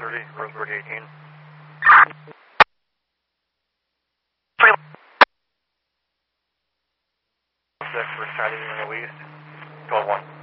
30, Roseburg 18. Six for Saturday in the East, 12-1.